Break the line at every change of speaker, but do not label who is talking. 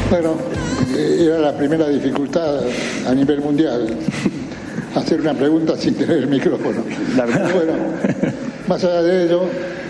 Bueno, era la primera dificultad a nivel mundial, hacer una pregunta sin tener el micrófono.
La verdad.
Bueno, más allá de ello,